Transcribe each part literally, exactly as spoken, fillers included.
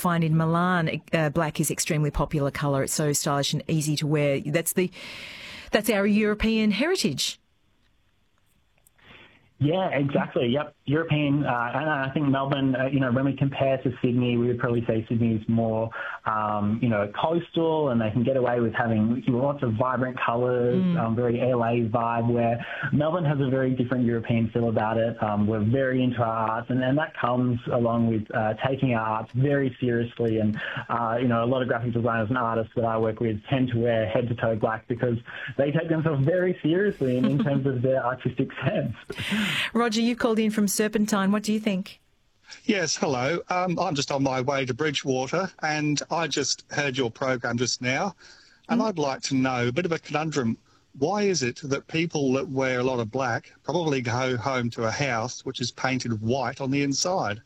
find in Milan, uh, black is extremely popular colour. It's so stylish and easy to wear. That's the that's our European heritage. Yeah, exactly. Yep, European, uh, and I think Melbourne. Uh, you know, when we compare to Sydney, we would probably say Sydney is more, um, you know, coastal, and they can get away with having lots of vibrant colours, mm. um, very L A vibe. Where Melbourne has a very different European feel about it. Um, we're very into our arts, and, and that comes along with uh, taking our arts very seriously. And uh, you know, a lot of graphic designers and artists that I work with tend to wear head to toe black because they take themselves very seriously in, in terms of their artistic sense. Roger, you called in from Serpentine. What do you think? Yes, hello. Um, I'm just on my way to Bridgewater, and I just heard your program just now, and mm. I'd like to know a bit of a conundrum. Why is it that people that wear a lot of black probably go home to a house which is painted white on the inside?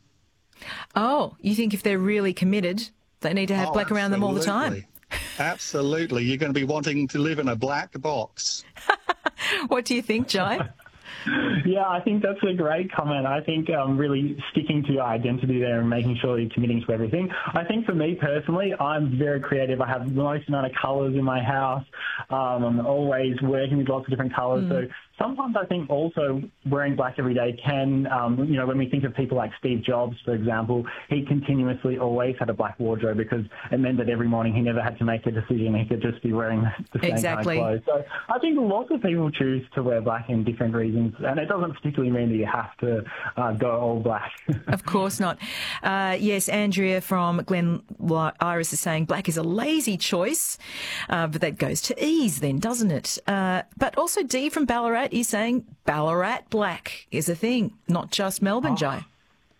Oh, you think if they're really committed, they need to have oh, black around them all the time? Absolutely. You're going to be wanting to live in a black box. What do you think, Jai? Yeah, I think that's a great comment. I think um, really sticking to your identity there and making sure you're committing to everything. I think for me personally, I'm very creative. I have the most amount of colours in my house. Um, I'm always working with lots of different colours. Mm. So sometimes I think also wearing black every day can, um, you know, when we think of people like Steve Jobs, for example, he continuously always had a black wardrobe because it meant that every morning he never had to make a decision. He could just be wearing the same exactly. kind of clothes. So I think lots of people choose to wear black in different reasons, and it doesn't particularly mean that you have to uh, go all black. Of course not. Uh, yes, Andrea from Glen Iris is saying black is a lazy choice, uh, but that goes to ease then, doesn't it? Uh, but also Dee from Ballarat is saying Ballarat black is a thing, not just Melbourne, oh. Jai.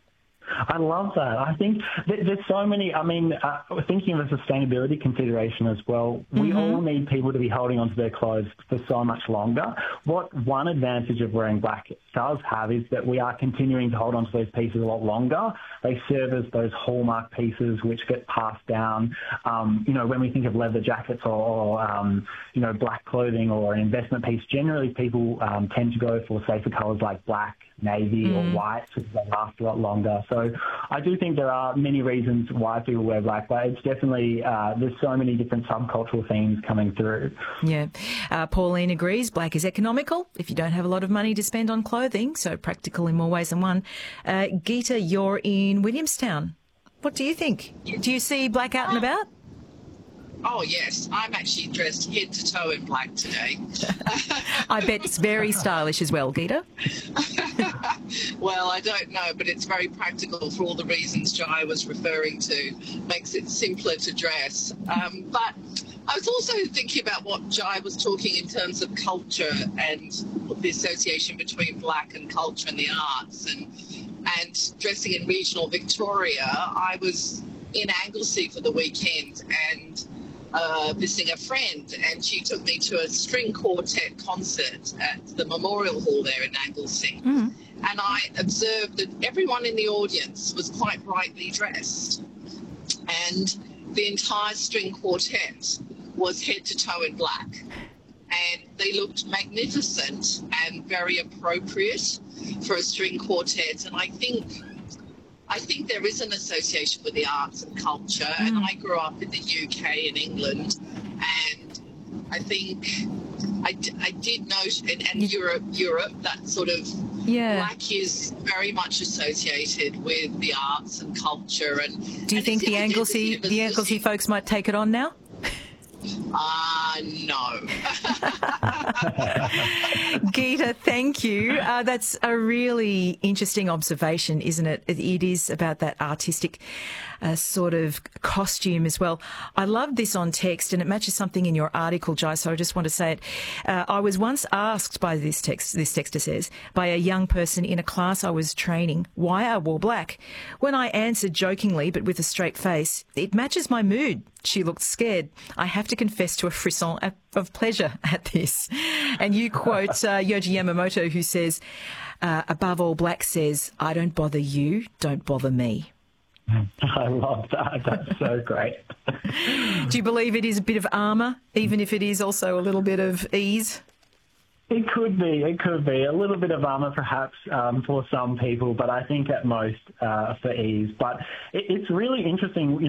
I love that. I think there's so many, I mean, uh, thinking of a sustainability consideration as well, we mm-hmm. all need people to be holding onto their clothes for so much longer. What one advantage of wearing black does have is that we are continuing to hold onto those pieces a lot longer. They serve as those hallmark pieces which get passed down. Um, you know, when we think of leather jackets or, or um, you know, black clothing or an investment piece, generally people um, tend to go for safer colours like black, navy mm. or white because they last a lot longer. So I do think there are many reasons why people wear black, but it's definitely, uh, there's so many different subcultural themes coming through. Yeah. Uh, Pauline agrees, black is economical if you don't have a lot of money to spend on clothing, so practical in more ways than one. Uh, Geeta, you're in Williamstown. What do you think? Do you see black out and about? Oh, yes. I'm actually dressed head to toe in black today. I bet it's very stylish as well, Geeta. Well, I don't know, but it's very practical for all the reasons Jai was referring to. Makes it simpler to dress. Um, but I was also thinking about what Jai was talking in terms of culture and the association between black and culture and the arts and, and dressing in regional Victoria. I was in Anglesey for the weekend and Uh, visiting a friend, and she took me to a string quartet concert at the Memorial Hall there in Anglesey. Mm. And I observed that everyone in the audience was quite brightly dressed, and the entire string quartet was head to toe in black. And they looked magnificent and very appropriate for a string quartet. And I think I think there is an association with the arts and culture, mm. and I grew up in the U K and England, and I think I, I did note, and, and Europe, Europe, that sort of yeah. black is very much associated with the arts and culture. And do you and think the Anglesey, the Anglesey folks might take it on now? Ah, uh, no. Geeta, thank you. Uh, that's a really interesting observation, isn't it? It, it is about that artistic uh, sort of costume as well. I love this on text, and it matches something in your article, Jai, so I just want to say it. Uh, I was once asked by this text, this texter says, by a young person in a class I was training, why I wore black. When I answered jokingly, but with a straight face, it matches my mood. She looked scared. I have to confess to a frisson of pleasure at this. And you quote uh, Yoji Yamamoto, who says, uh, above all, black says, I don't bother you, don't bother me. I love that. That's so great. Do you believe it is a bit of armour, even if it is also a little bit of ease? It could be. It could be. A little bit of armour perhaps um, for some people, but I think at most uh, for ease. But it, it's really interesting. You